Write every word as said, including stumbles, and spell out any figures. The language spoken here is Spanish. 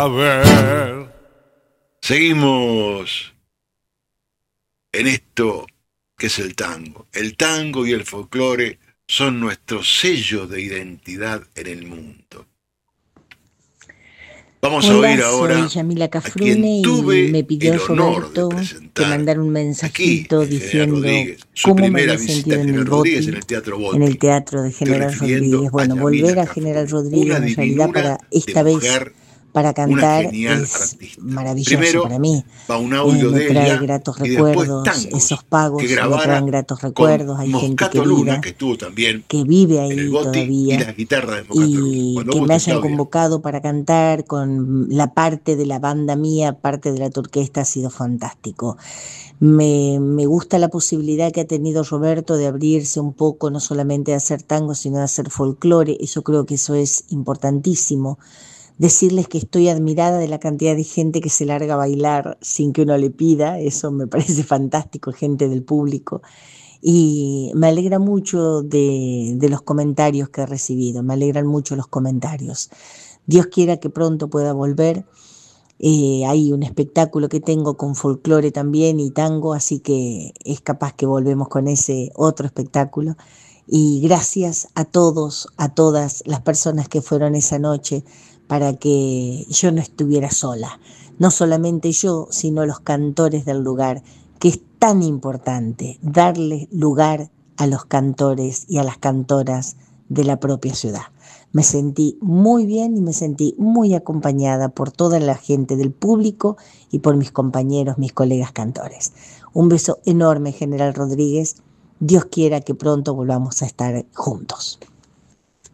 A ver. Seguimos en esto que es el tango. El tango y el folclore son nuestros sellos de identidad en el mundo. Vamos a Hola, oír ahora soy Yamila a Cafrune quien y tuve me pidió el honor de Roberto que presentar mandara un aquí mensajito en General diciendo Rodríguez. Su cómo me primera había visita sentido a en el General Rodríguez en Boti, el Teatro en el Boti. teatro de Estoy General refiriendo Rodríguez. a Bueno, Yamila volver a General Cafrune, Rodríguez una en realidad divinura para de esta vez mujer, para una cantar genial es artista. maravilloso Primero para mí. va un Eh, audio me de trae ella gratos y después recuerdos, esos tangos que pagos me traen grabara gratos con recuerdos, hay gente Moscato Luna, querida que estuvo también que vive en el ahí Boti, y todavía la guitarra de Moscato Luna. y Cuando que me guste, hayan Claudia. convocado para cantar con la parte de la banda mía, parte de la orquesta, ha sido fantástico. Me, me gusta la posibilidad que ha tenido Roberto de abrirse un poco, no solamente de hacer tango, sino de hacer folclore. Eso creo que eso es importantísimo. Decirles que estoy admirada de la cantidad de gente que se larga a bailar sin que uno le pida, eso me parece fantástico, gente del público. Y me alegra mucho de, de los comentarios que he recibido, me alegran mucho los comentarios. Dios quiera que pronto pueda volver. Eh, hay un espectáculo que tengo con folclore también y tango, así que es capaz que volvemos con ese otro espectáculo. Y gracias a todos, a todas las personas que fueron esa noche para que yo no estuviera sola. No solamente yo, sino los cantores del lugar, que es tan importante darle lugar a los cantores y a las cantoras de la propia ciudad. Me sentí muy bien y me sentí muy acompañada por toda la gente del público y por mis compañeros, mis colegas cantores. Un beso enorme, General Rodríguez. Dios quiera que pronto volvamos a estar juntos.